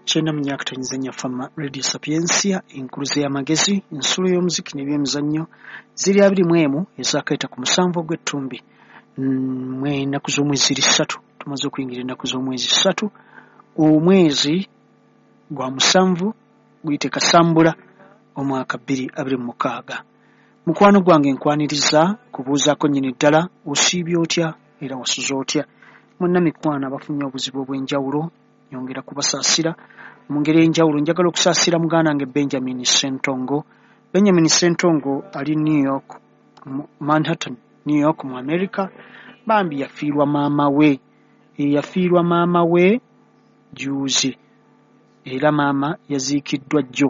Chena myaka tanyizanya fama Radio Sapiensia inkuluze y'amagezi ensulo y'omuziki n'ebyemizannyo ziri 21 ezakaita ku musanvu gw'ettumbi ennaku z'omwezi 3 tumaze okuyingira ennaku z'omwezi 3 omwezi gwa musanvu guyite Kasambula omwaka 2026 mukwano gwange nkwaniriza kubuuzaako nnyini ddala osiibye otya era wasuze otya mwenna mikwano abafunye obuzibu obw'enjawulo nyongera kubasaasira mu ngeri enjawulo njagala okusaasira muganda wange Benjamin Sentongo ali New York Manhattan New York mu America bambi yafiirwa maama we juuzi era maama yaziikiddwa jjo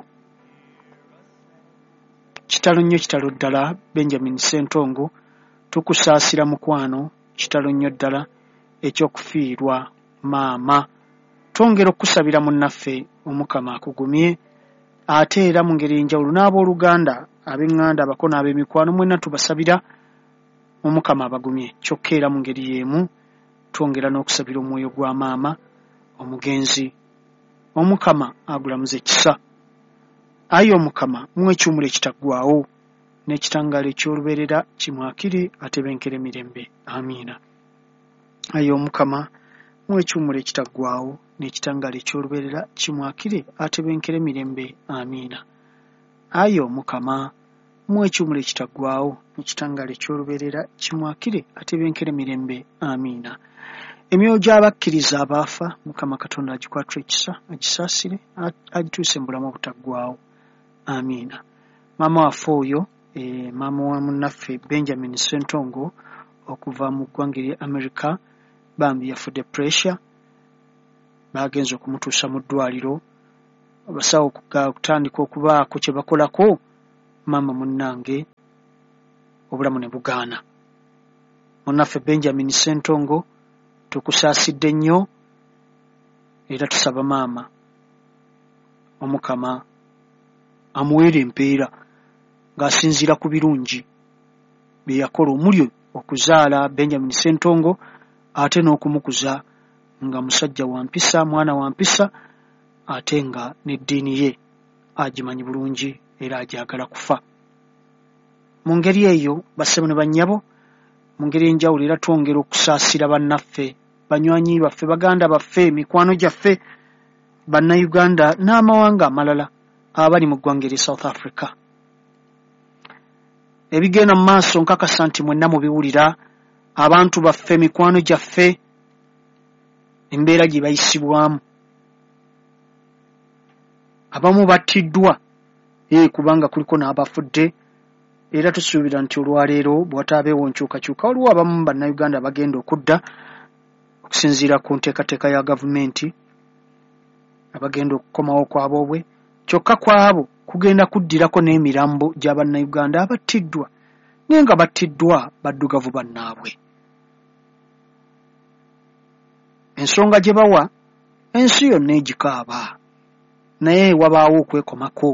kitalo ddala Benjamin Sentongo tukusaasira mukwano kitalo nnyo ddala ekyokufiirwa maama twongera okusabira munnaffe omukama akugumye ate era mu ngeri enjawulo n'abooluganda ab'eŋŋanda abakona ab'emikwano mwenna tubasabira omukama abagumye kyokka era mu ngeri y'emu twongera n'okusabira omwoyo gwa maama omugenzi omukama agulamuze ekisa ayi omukama mwekyumula ekitaggwaawo n'ekitangaalo eky'olubeerera kimwakire atebenkere mirembe amiina ayi omukama mwekyumula ekitaggwaawo n'ekitangaalo eky'olubeerera kimwakire atebenkere mirembe amiina ayi omukama mwekyumula ekitaggwaawo n'ekitangaalo eky'olubeerera kimwakire atebenkere mirembe amiina emyoyo gy'abakkiriza abaafa mukama katonda agikwatira ekisa agisaasire agituuse mu bulamu obutaggwaawo amiina maama waffe oyo maama wa munnaffe Benjamin Sentongo okuva mu ggwanga erya America bambi yafudde pressure bagenze okumutuusa mu ddwaliro abasawo kutandika okubaako kye bakolako maama munnange obulamu ne bugaana munnaffe Benjamin Sentongo tukusaasidde nnyo era tusaba maama omukama amuweere empeera ng'asinziira ku birungi bye yakola omuli okuzaala Benjamin Sentongo ate n'okumukuza nga musajja wa mpisa mwana wa mpisa ate nga n'eddiini ye agimanyi bulungi era agyagala kufa mu ngeri eyo bassebo ne bannyabo mu ngeri enjawulo era twongera okusaasira bannaffe banywanyi baffe baganda baffe mikwano gyaffe bannayuganda n'amawanga amalala abali mu ggwanga erya South Africa ebigenda mu maaso nkakasa nti mwenna mubiwulira abantu baffe mikwano gyaffe embeera gye bayisibwamu abamu battiddwa kubanga kuliko n'abafudde era tusuubira nti olwaleero bw'ataabeewo nkyukakyuka waliwo abamu bannayuganda bagenda okudda okusinziira ku nteekateeka ya gavumenti abagenda okukomawo kwabobwe kyokka kwabo kugenda kuddirako n'emirambo gya bannayuganda abattiddwa naye nga battiddwa baddugavu bannaabwe ensonga gye bawa ensi yonna egikaaba naye wabaawo okwekomako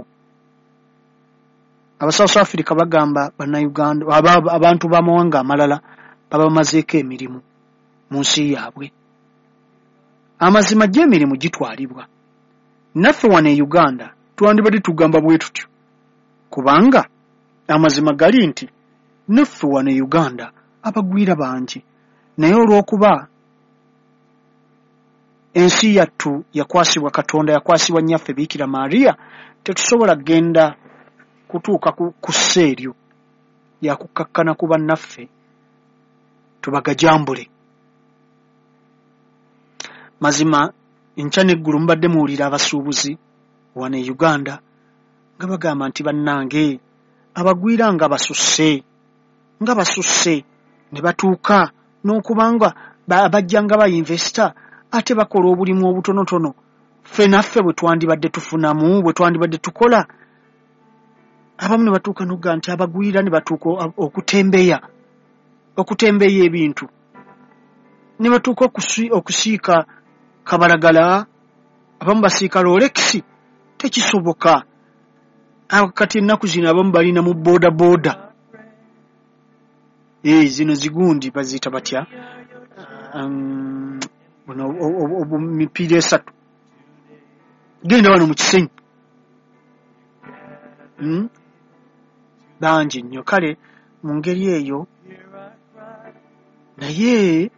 aba South Africa bagamba bannayuganda abantu b'amawanga amalala babamazeeko emirimu mu nsi yaabwe amazima gy'emirimu gitwalibwa naffe wano e Uganda twandibadde tugamba bwe tutyo kubanga amazima gali nti naffe wano e Uganda abagwira bangi naye olw'okuba ensi yattu yakwasibwa Katonda yakwasibwa nnyaffe Biikira Maria tetusobola genda kutuuka ku sseeryo yakukkakkana ku bannaffe tubagajambule mazima enkya n'eggulu mbadde muwulira abasuubuzi wano e Uganda nga bagamba nti bannange abagwira nga basusse ne batuuka n'okubanga bajjanga bayinvesita ate bakola obulimu obutonotono ffe naffe bwe twandibadde tufunamu bwe twandibadde tukola abamu ne batuuka n'okugamba nti abagwira ne batuuka okutembeya ebintu ne batuuka okusiika kabalagala abamu basiika Rolex tekisoboka kati ennaku zino abamu balina mu boda zino zigundi baziyita batya mipiira esatu genda wano mu Kisenyi. Bangi nnyo. Kale mu ngeri eyo naye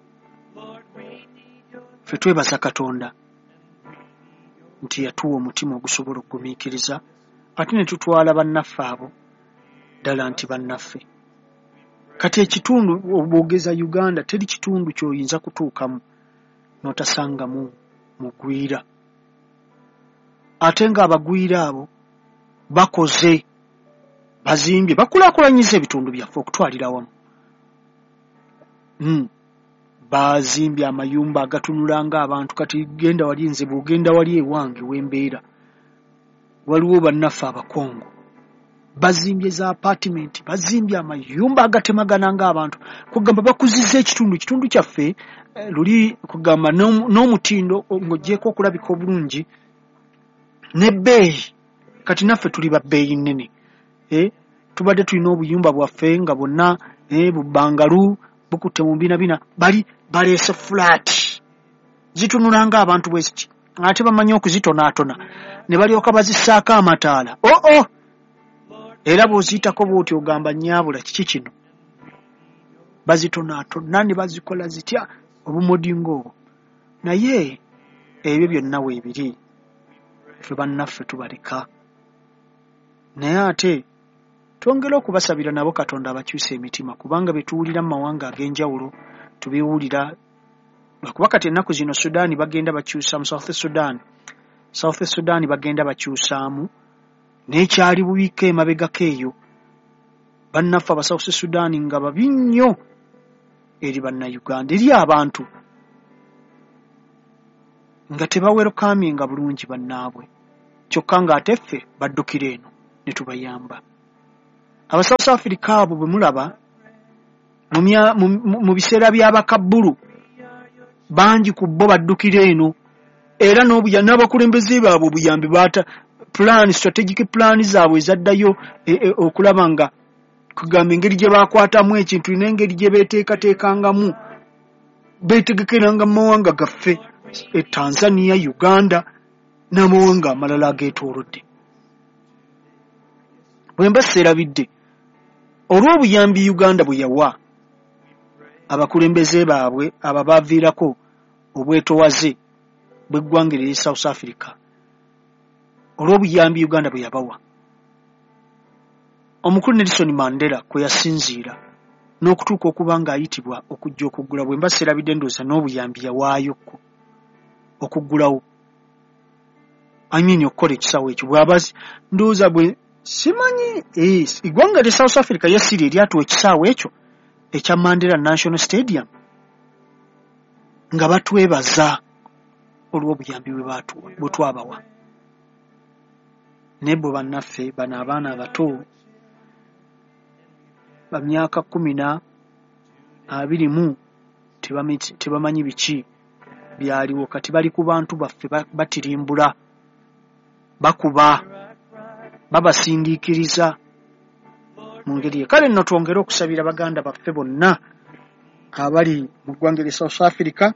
ffe twebaza Katonda nti yatuwa omutima ogusobola okugumiikiriza ate ne tutwala bannaffe abo ddala nti bannaffe. Kati ekitundu obwogeza Uganda teri kitundu ky'oyinza kutuukamu n'otasangamu mugwira. Ate ng'abagwira abo bakoze, bazimbye, bakulaakulanyiza ebitundu byaffe okutwalira wamu. Bazimbye amayumba agatunula ng'abantu. Kati genda wali nze bw'ogenda wali ewange wembeera waliwo bannaffe Abakongo bazimbye za apartment, bazimbye amayumba agatemagana ng'abantu. Kugamba bakuzizza ekitundu kyaffe luli kugamba n'omutindo ng'ogyeko okulabika obulungi n'ebbeeyi. Kati naffe tuli ba bbeeyi nnene. Tubadde tulina obuyumba bwaffe nga bwonna bubbangalu bukutte mu mbinabina, bali baleese fulaati zitunula ng'abantu bweziki, ate bamanyi okuzitonaatona ne balyoka bazissaako amataala. Era bw'oziyitako bw'oti ogamba nnyabula kiki kino? Bazitonaatona ne bazikola zitya obumodingo obwo. Naye ebyo byonna weebiri, ffe bannaffe tubaleka. Naye ate twongere okubasabira nabo Katonda abakyusa emitima, kubanga betuwulira mu mawanga ag'enjawulo tubiwulira. Lwakuba kati ennaku zino Sudaani bagenda bakyusa mu South Sudan bagenda bakyusaamu n'ekyali bubiika emabegako eyo. Bannaffe aba South Sudan nga babi nnyo eri bannayuganda, eri abantu nga tebawerokaminga bulungi bannaabwe, kyokka ng'ate ffe baddukira eno ne tubayamba. Aba South Africa abo bwe mulaba mu biseera by'abakabbulu bangi ku bo baddukira eno, era n'abakulembeze baabwe obuyambi strategic plan zaabwe ezaddayo okulaba nga kugamba engeri gye baakwatamu ekintu n'engeri gye beeteekateekangamu, beetegekeranga mu mawanga gaffe Tanzania, Uganda n'amawanga amalala ageetoolodde. Bwe mba seerabidde olw'obuyambi Uganda bwe yawa abakulembeze baabwe abo baaviirako obwetowaze bw'eggwanga erya South Africa, olw'obuyambi Uganda bwe yabawa, omukulu Nelson Mandela kwe yasinziira n'okutuuka okuba ng'ayitibwa okujja okuggula. Bwe mba seerabidde ndowooza n'obuyambi yawaayokko okuggulawo, okukola ekisaawe ekyo. Bw'abazi ndowooza bwe simanyi eggwanga lya South Africa yasiira eryatuwa ekisaawe ekyo ekya Mandela National Stadium nga batwebaza olw'obuyambi bwe twabawa. Naye bwe bannaffe bano abaana abato ba myaka 10 21 tebamanyi biki byaliwo. Kati bali ku bantu baffe batirimbula, bakuba, babasindiikiriza mu ngeri ye. Kale nno twongere okusabira baganda baffe bonna abali mu ggwanga lya South Africa.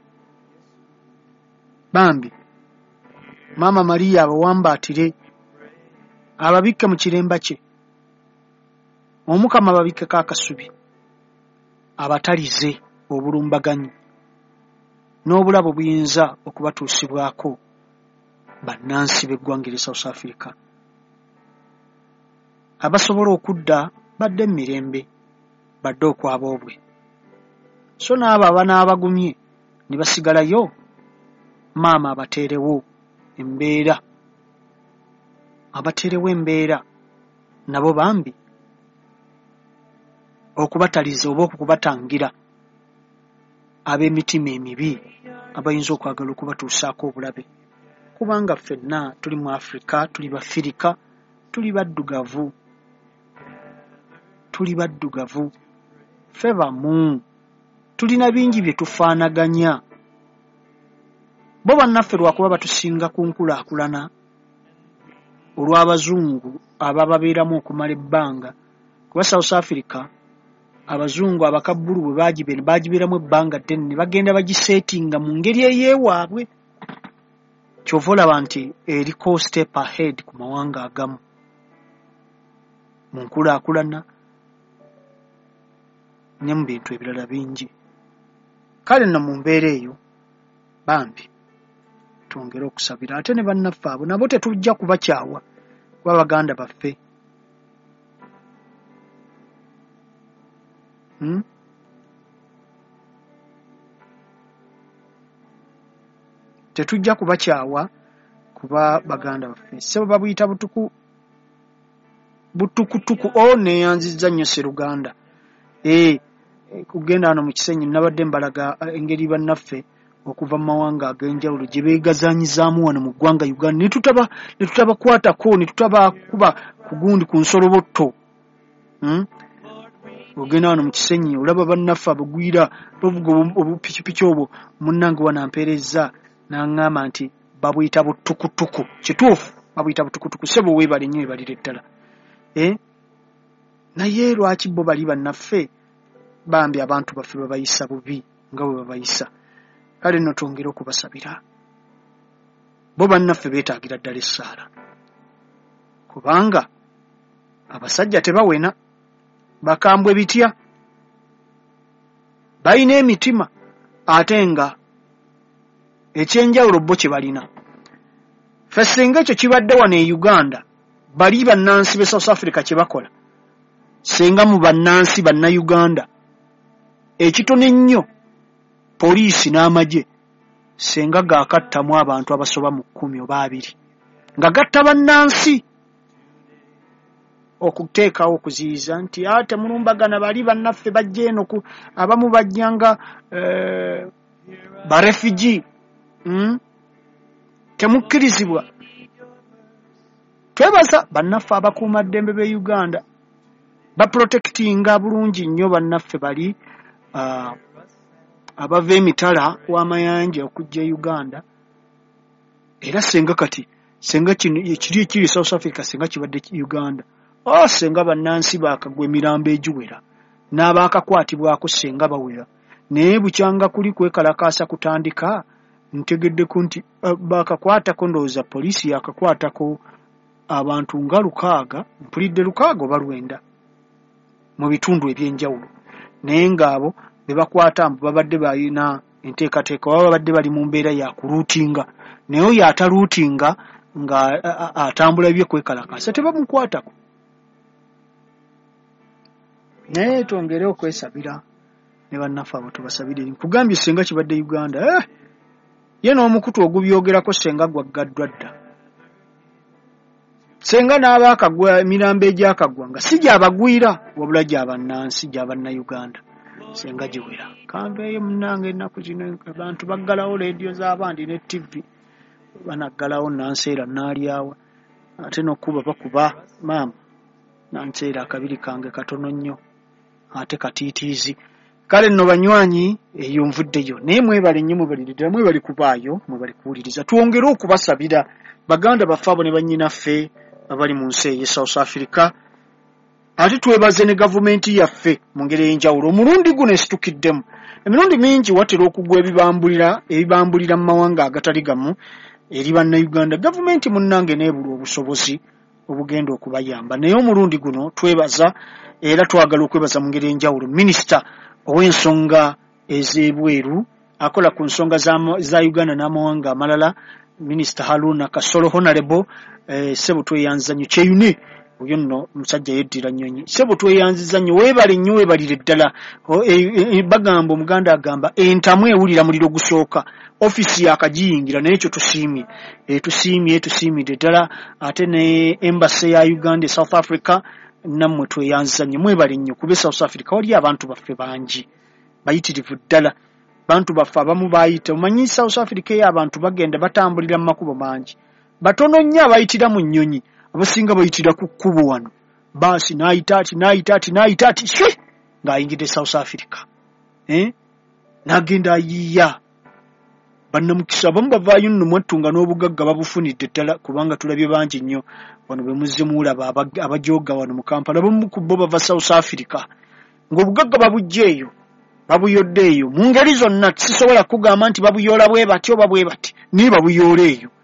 Bambi Maama Maria abawambaatire, ababikke mu kiremba kye, Omukama ababikkeko akasubi, abatalize obulumbaganyi n'obulabe obuyinza okubatuusibwako bannansi b'eggwanga lya South Africa. Abasobola okudda badde mu mirembe, badde okwaba obwe, so n'abo abanaabagumye ne basigalayo, Maama abateerewo embeera nabo bambi okubataliza oba okubatangira ab'emitima emibi abayinza okwagala okubatuusaako obulabe. Kubanga ffenna tuli mu Africa, tuli Bafirika, tuli baddugavu, ffe bamu, tulina bingi bye tufaanaganya. Bo bannaffe lwakuba batusinga ku nkulaakulana olw'abazungu abababeeramu okumala ebbanga. Kuba South Africa abazungu abakabbulu bwe baagibeeramu ebbanga ddene ne bagenda bagiseetinga mu ngeri ey'ewaabwe. kyovola nti eriko step ahead ku mawanga agamu mu nkulaakulana ne mu bintu ebirala bingi. Kale nno mu mbeera eyo bambi twongere okusabira ate ne bannaffe abo nabo tetujja kubakyawa kuba baganda baffe. Tetujja kubakyawa kuba baganda baffe. Sebo babuyita butukutuku neyanzizza nnyo Sseruganda. Kugenda wano mu Kisenyi nabadde mbalaga engeri bannaffe okuva mu mawanga ag'enjawulo gye beegazaanyizaamu wano mu ggwanga Uganda ne tutabakwatako ne tutabakuba ku gundi ku nsolobotto. Ogenda wano mu Kisenyi olaba bannaffe abagwira bavuga obupikipiki obwo munnange wanampeerezza n'aŋŋamba nti babuyita butukutuku. Kituufu babuyita butukutuku. Sebo weebale nnyo weebalire ddala. Naye lwaki bo bali bannaffe bambi abantu baffe babayisa bubi nga bwe babayisa? Kale nno twongere okubasabira. Bo bannaffe beetaagira ddala essaala kubanga abasajja tebawena, bakambwe bitya, balina emitima ate nga ekyenjawulo bo kye balina. Ffe singa ekyo kibadde wano e Uganda bali bannansi be South Africa kye bakola, singa mu bannansi Uganda ekitone nnyo poliisi n'amagye singa gaakattamu abantu abasoba mu 10 oba 20 nga gatta bannansi okuteekawo okuziyiza nti temulumbagana bali bannaffe bajja eno abamu bajjanga barefugee. Temukkirizibwa. Twebaza bannaffe abakuuma ddembe b'e Uganda baprotectinga bulungi nnyo bannaffe bali abava emitala w'amayanja okujja e Uganda. Era senga kiri South Africa senga kibadde Uganda, senga bannansi baakagwa emirambo egiwera n'abaakakwatibwako senga bawera. Naye bukyanga kuli kwekalakaasa kutandika ntegeddeko nti baakakwatako ndowooza poliisi yakakwatako abantu nga 6, mpulidde 6 oba 9 mu bitundu ebyenjawulo. Naye ng'abo be bakwata mbu babadde balina enteekateeka oba babadde bali mu mbeera ya kuruutinga. Naye oyo ataruutinga nga atambula bye kwekalakaasa tebamukwatako. Naye twongere okwesabira ne bannaffe abo tubasabire. Nkugambye senga kibadde Uganda ye n'omukutu ogubyogerako senga gwaggaddwa dda. Senga n'abaakagwa emirambo egyakagwa nga si gyabagwira wabula gy'abannansi gy'abannayuganda senga giwera. Kanveeyo munnange ennaku zino abantu baggalawo leediyo z'abandi ne TV banaggalawo nanseera naalyawa ate n'okkuba bakuba maama nanseera akabiri kange katono nnyo ate katiitiizi. Kale nno banywanyi eyo nvuddeyo naye mwebale nnyo mubalirira mwebali kubaayo mwebali kuwuliriza. Twongere okubasabira baganda baffe abo ne bannyinaffe abali mu nsi ey'e South Africa. Ate twebaze ne gavumenti yaffe mu ngeri ey'enjawulo. Omulundi guno esitukiddemu emirundi mingi watera okugwa ebibambulira mu mawanga agatali gamu eri bannayuganda. Gavumenti munnange neebulwa obusobozi obugenda okubayamba. Naye omulundi guno twebaza era twagala okwebaza mu ngeri ey'enjawulo minisita ow'ensonga ez'ebweru akola ku nsonga za Uganda n'amawanga amalala, minisita Haruna Kasolo Honorable Sebo tweyanziza nnyo kyeyune oyo nno musajja yeddira nnyonyi. Sebo tweyanziza nnyo weebale nnyo weebalire ddala. Bagamba omuganda agamba entamu ewulira muliro gusooka ofisi yakagiyingira naye ekyo tusiimye ddala. Ate ne embassy ya Uganda South Africa nammwe tweyanziza nnyo mwebale nnyo kuba South Africa wali abantu baffe bangi bayitirivu ddala. Bantu baffe abamu bayita omanyi South Africa y'abantu bagenda batambulira mu makubo mangi batono nnyo abayitira mu nnyonyi abasinga bayitira ku kkubo wano baasi n'ayita ati shwe ng'ayingidde South Africa n'agenda ayiiya. Bannamukisa abamu bavaayo nno mwattunga n'obugagga babufunidde ddala kubanga tulabye bangi nnyo wano bwe muzze muulaba abajooga wano mu Kampala abamu ku bo bava South Africa ng'obugagga babujja eyo babuyodde eyo mu ngeri zonna sisobola kugamba nti babuyoola bwe bati oba bwe bati naye babuyoola eyo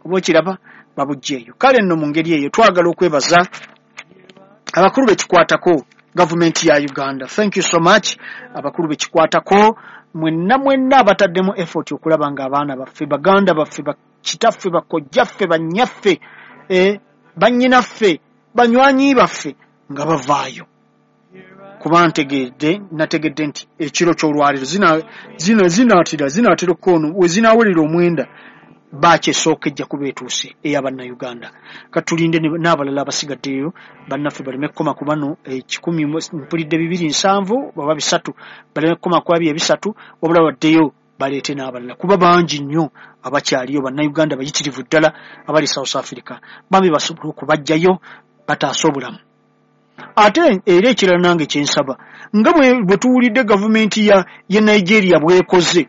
kuba kiraba babujjeeyo. Kale nno mu ngeri eyo twagala okwebaza abakulu bekikwatako gavumenti ya Uganda. Thank you so much abakulu bekikwatako mwenna abataddemu effort okulaba nga abaana baffe baganda baffe bakitaffe bakojjaffe bannyaffe bannyinaffe banywanyi baffe nga bavaayo. Kuba nategedde nti ekiro ky'olwaliro zinaatera okkono we zinaawulira omwenda bakyesooka ejja kubeetuuse ey'Abannayuganda. Katulinde n'abalala abasigaddeyo bannaffe baleme kkoma ku bano 100 mpulidde 270 oba 300 baleme kkoma ku abiri 300 wabula baddeyo baleete n'abalala kuba bangi nnyo abakyaliyo Bannayuganda bayitirivu ddala abali South Africa bambi basobola okubajjayo bataasa obulamu. Ate era ekirala nange kyensaba nga bwe tuwulidde gavumenti ya Nigeria bwekoze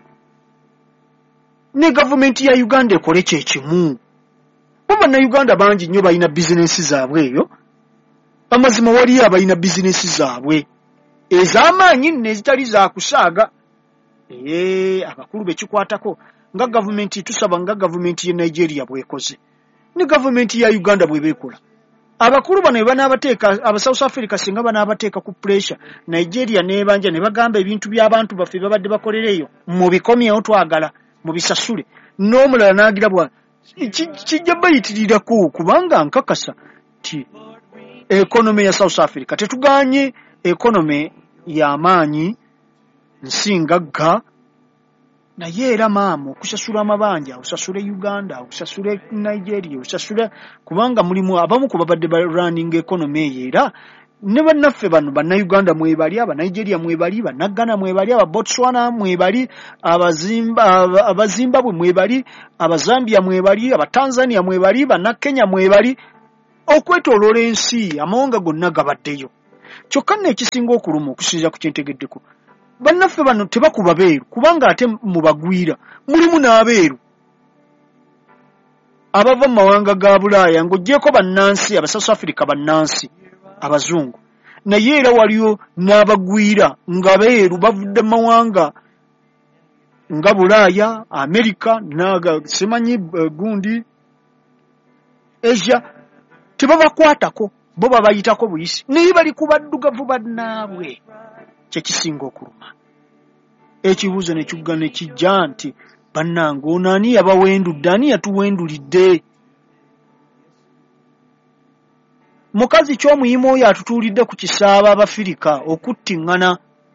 ne gavumenti ya Uganda ekole kyekimu. Bannayuganda bangi nnyo balina bizinesi zaabwe eyo amazima waliyo abalina bizinesi zaabwe ez'amaanyi nezitali za kusaaga. Abakulu bekikwatako nga gavumenti tusaba nga gavumenti ya Nigeria bwekoze ne gavumenti ya Uganda bwebekola. Abakulu bano banaabateeka aba South Africa singa banaabateeka ku pressure Nigeria nebanja ne bagamba ebintu by'abantu baffe babadde bakolereyo mu bikomyewo twagala mu bisasule n'omulala n'agirabwa kijja bayitirirako kubanga nkakasa ti economy ya South Africa tetuganye economy y'amaanyi nsingagga naye era maamu okusasula amabanja osasule Uganda osasule Nigeria osasule kubanga mulimu abamu ku babadde running economy era ne bannaffe bano Bannayuganda mwebali aba Nigeria mwebali Bannagana mwebali aba Botswana mwebali abazimbabwe mwebali abazambia mwebali abatanzania mwebali Bannakenya mwebali okwetoloola ensi amawanga gonna gabaddeyo. Kyokka n'ekisinga okuluma okusinziira ku kyentegeddeko bannaffe bano tebakuba beeru kubanga ate mubagwira mulimu n'abeeru abava mu mawanga ga Bulaaya ng'oggyeko bannansi aba South Africa bannansi abazungu naye era waliyo n'abagwira nga beeru bavudde mawanga nga Bulaaya Amerika naga simanyi gundi Asia tebabakwatako bo babayitako buyisi naye bali kubaddugavu bannaabwe. Kyekisinga okuluma ekibuuzo ne kigga ne kijja nti bannange ono ani yabawendudde ani yatuwendulidde mukazi ky'omuyima oyo atutuulidde ku kisaaba Abafirika okuttiŋŋana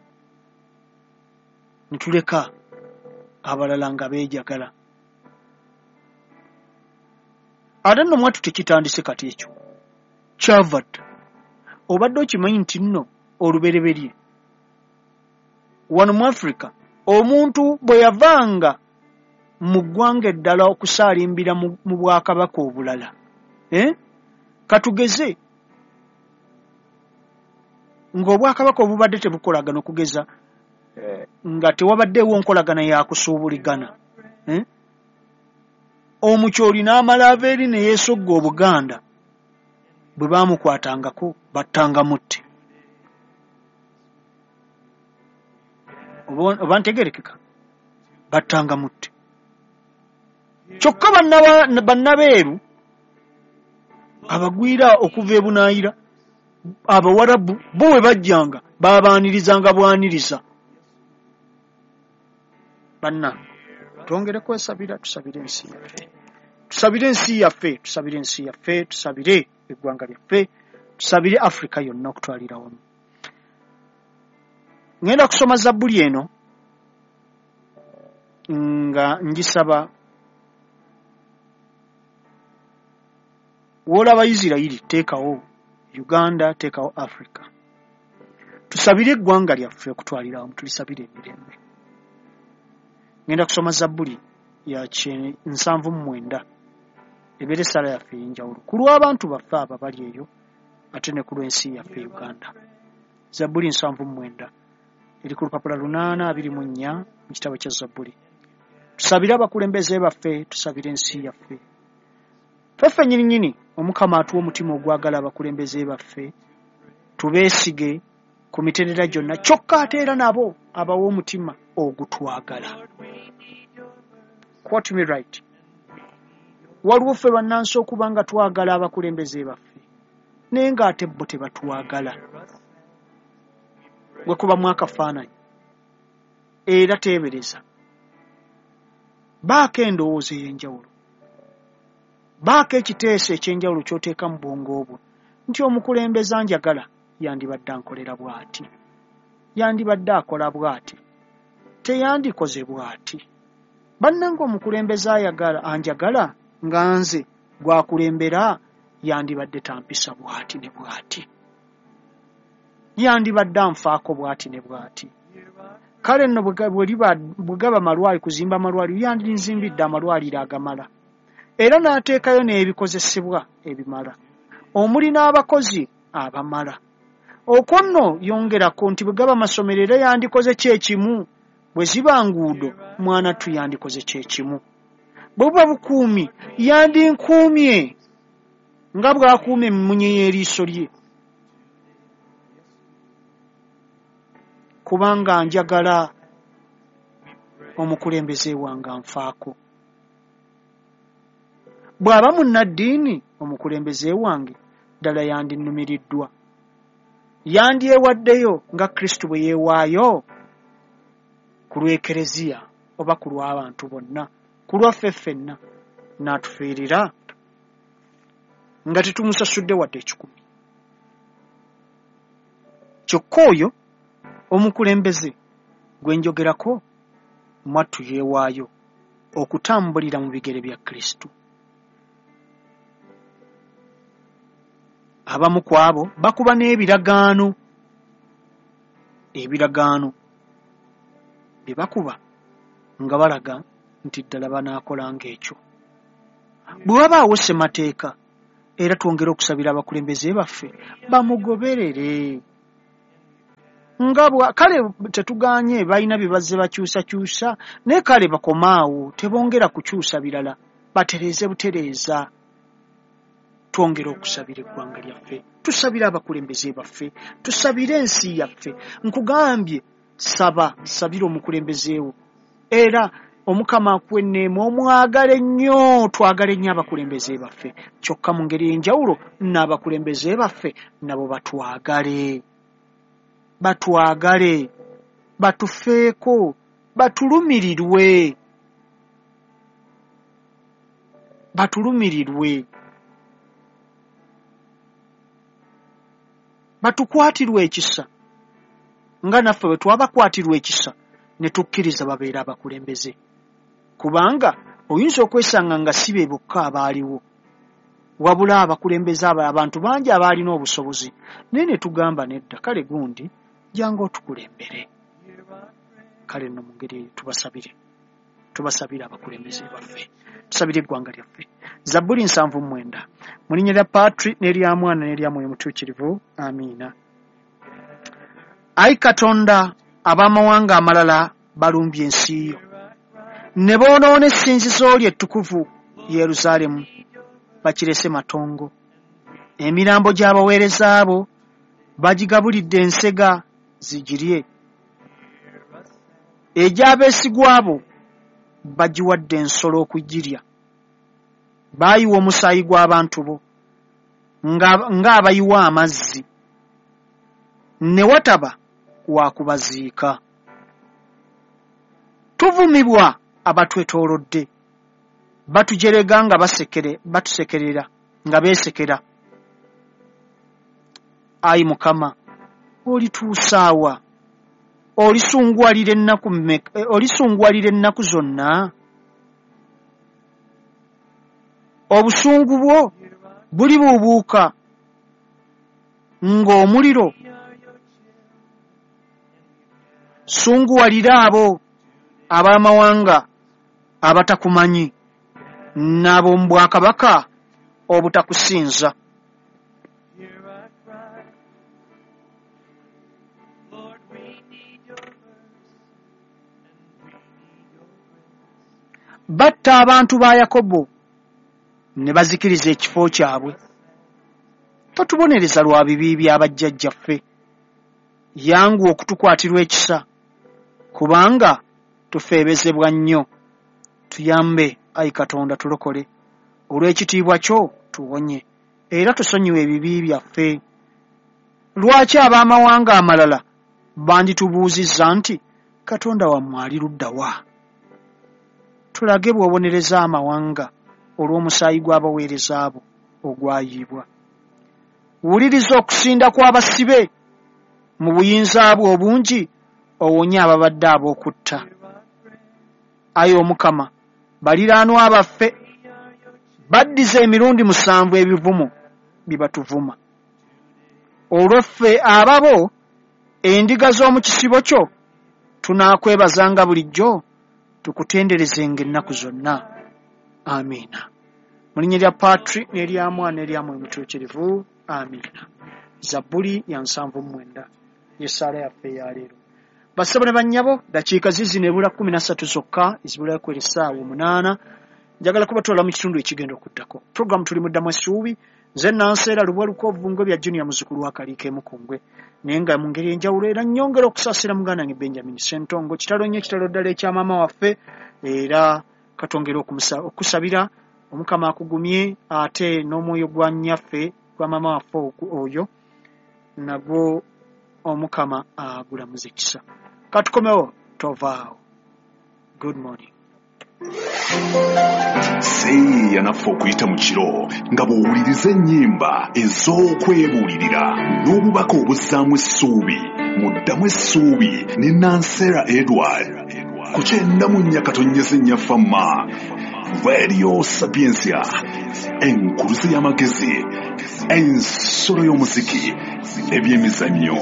ne tuleka abalala nga beejagala. Ate nno mwattu tekitandise kati ekyo kyavadde obadde okimanyi nti nno olubereberye wano mu Africa omuntu bwe yavanga mu ggwanga eddala okusaalimbira mu bwakabaka obulala katugeze ng'obwakabaka obubadde tebukolagana okugeza nga tewabaddeewo nkolagana yakusuubuligana omukyoli n'amala ava eri ne yeesogga Obuganda bwe baamukwatangako battanga mutte. Oba ntegerekeka battanga mutte. Kyokka bannabeeru abagwira okuva e Bunaayira Abawarabu bo we bajjanga baabaanirizanga bwaniriza. Banna twongere kwesabira tusabire ensi yaffe tusabire ensi yaffe tusabire ensi yaffe tusabire eggwanga lyaffe tusabire Africa yonna okutwalira wamu. Ngenda kusoma Zabbuli eno nga ngisaba wolaba Isirayiri teekawo Uganda teekawo Africa tusabire eggwanga lyaffe okutwalira wamu tulisabire emirembe. Ngenda kusoma Zabbuli ya 79 ebeere essala yaffe ey'enjawulo ku lw'abantu baffe abo bali eyo ate ne ku lw'ensi yaffe Uganda. Zabbuli 79 eri ku lupapula 824 mu kitabo kya Zabbuli. Tusabire abakulembeze baffe tusabire ensi yaffe ffeffe nnyini Omukama atuwa omutima ogwagala abakulembeze baffe tubeesige ku mitendera gyonna kyokka ate era nabo abawa omutima ogutwagala. Quote me right. waliwo ffe bannansi okuba nga twagala abakulembeze baffe naye ng'ate bo tebatwagala bwe kubamu akafaananyi era teebereza baako endowooza ey'enjawulo baako ekiteeso eky'enjawulo ky'oteeka mu bwongo bwo nti omukulembeze anjagala yandibadde ankolera bw'ati yandibadde akola bw'ati teyandikoze bw'ati bannange omukulembeze anjagala nga nze gwakulembera yandibadde tampisa bw'ati ne bw'ati yandibadde anfaako bw'ati ne bw'ati kale nno bwe gaba malwaliro kuzimba amalwaliro yandinzimbidde amalwaliro agamala era n'ateekayo n'ebikozesebwa ebimala omuli n'abakozi abamala okwo nno yongerako nti bwe gaba amasomero era yandikoze kyekimu bwe ziba nguudo mwana tu yandikoze kyekimu bwe buba bukuumi yandinkuumye nga bw'akuumye emmunye y'eriiso lye kubanga njagala omukulembeze wange anfaako bw'aba munnaddiini omukulembeze wange ddala yandinumiriddwa yandyewaddeyo nga Kristo bwe yeewaayo ku lw'ekereziya oba ku lw'abantu bonna ku lwaffe ffenna n'atufiirira nga tetumusasudde wadde 10 kyokka oyo omukulembeze gwe njogerako mwattu yeewaayo okutambulira mu bigere bya Kristo abamu ku abo bakuba n'ebiragaano bye bakuba nga balaga nti ddala banaakolanga ekyo bwe wabaawo ssemateeka era twongere okusabira abakulembeze baffe bamugoberere kale tetuganye balina bye bazze bakyusakyusa naye kale bakomaawo tebongera kukyusa birala batereeze butereeza twongere okusabira eggwanga lyaffe tusabire abakulembeze baffe tusabire ensi yaffe nkugambye sabira omukulembezeewo era omukama akuwe enneema omwagale nnyo twagale nnyo abakulembeze baffe kyokka mu ngeri y'enjawulo n'abakulembeze baffe nabo batwagale batufeeko batulumirirwe batukwatirwe ekisa nga naffe bwe twabakwatirwa ekisa ne tukkiriza babeera abakulembeze kubanga oyinza okwesanga nga si be bokka abaaliwo wabula abakulembeze abantu bangi abaalina obusobozi naye ne tugamba nedda kale gundi janga otukulembere kale nno mu ngeri tubasabire abakulembeze baffe tusabire eggwanga lyaffe Zabbuli 79 mu linnya lya Patri n'erya Mwana n'erya Mwoyo Mutuukirivu amiina. Ayi Katonda ab'amawanga amalala balumbye ensi yo ne boonoona essinzizo lye ettukuvu Yerusaalemu bakirese matongo emirambo gy'abaweereza abo bagigabulidde ensega zigirye egy'abeesigwa abo bagiwadde ensolo okugirya baayiwa omusaayi gw'abantu bo ng'abayiwa amazzi ne wataba wakubaziika tuvumibwa abatwetoolodde batujerega nga batusekerera nga beesekera ayi Mukama olituusaawa olisunguwalira ennaku zonna obusungu bwo buli buubuuka ng'omuliro sunguwalira abo ab'amawanga abatakumanyi n'ab'omu bwakabaka obutakusinza batta abantu ba Yakobo ne bazikiriza ekifo kyabwe totubonereza lwa bibi by'abajjajjaffe yangu okutukwatirwa ekisa kubanga tufeebezebwa nnyo tuyambe ayi Katonda tulokole olw'ekitiibwa kyo tuwonye era tusonyiwe ebibi byaffe. Lwaki ab'amawanga amalala banditubuuzizza nti Katonda wammwe ali ludda wa? Tulage bw'obonereza amawanga olw'omusaayi gw'abaweereza abo ogwayiibwa. Wuliriza okusinda kw'abasibe mu buyinza bwo obungi, owonye ababadde ab'okutta. Ayi Omukama, baliraanwa baffe baddiza emirundi 7 ebivumo bibatuvuma. Olwaffe ababo endiga z'omu kisibo kyo tunaakwebazanga bulijjo, tukutenderezenga ennaku zonna. Amiina. Mu linnya lya Patri n'erya Mwana n'erya Mwoyo Mutuukirivu. Amiina. Zabbuli ya 79 y'essaala yaffe ya leero. Bassebo ne bannyabo, dakiika zizino ebula 13 zokka ezibulayo ku essaawa 8. Njagala kubatwala mu kitundu ekigenda okuddako. Program tuli muddamu essuubi. Nze Nanseera Lubwalukovu Ngobya Junior muzzukulu wa Kaliike Mukungwe. Naye nga mu ngeri enjawulo era nnyongera okusaasira muganda wange Benjamin Ssentongo. Kitalo nnyo, kitalo ddala ekya maama waffe, era katwongera okusabira Omukama akugumye, ate n'omwoyo gwa nnyaffe gwa maama waffe oyo nagwo Omukama agulamuze ekisa. Katukomewo tovaawo. Good morning. Seeya naffe okuyita mu kiro nga bw'owuliriza ennyimba ez'okwebuulirira n'obubaka obuzzaamu essuubi. Muddamu essuubi ne Nanseera Edward ku 94.4 Radio Sapiensia, enkuluze y'amagezi, ensulo y'omuziki n'ebyemizannyo.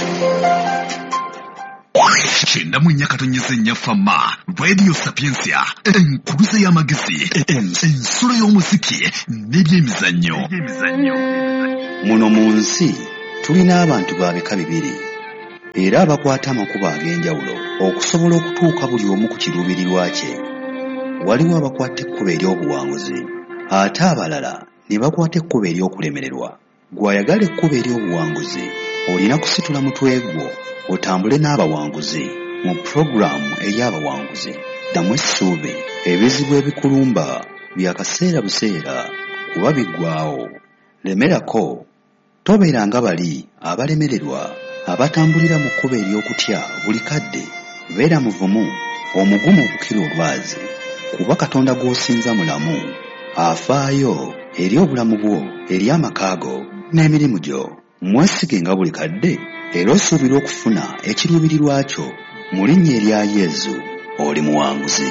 94.4 Radio Sapiensia, enkuluze y'amagezi, ensulo y'omuziki n'ebyemizannyo. Muno mu nsi tulina abantu ba bika bibiri era abakwata amakubo ag'enjawulo okusobola okutuuka buli omu ku kiruubirirwa kye. Waliwo abakwata ekkubo ery'obuwanguzi ate abalala ne bakwata ekkubo ery'okulemererwa. Gw'ayagala ekkubo ery'obuwanguzi olina kusitula mutwe gwo otambule n'abawanguzi mu pulogulaamu ey'abawanguzi. Ddamu essuubi, ebizibu ebikulumba bya kaseera buseera kuba biggwaawo. Lemerako, tobeera nga bali abalemererwa abatambulira mu kkubo ery'okutya buli kadde. Beera muvumu, omugumu okukira olwazi, kuba Katonda gw'osinza mulamu, afaayo eri obulamu bwo, eri amaka go n'emirimu gyo. Mwesige nga buli kadde era osuubira okufuna ekiruubirirwa kyo. Mu linnya erya Yesu oli muwanguzi.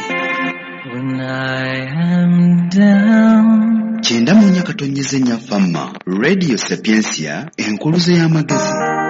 94.4 Radio Sapiensia, enkuluze y'amagezi.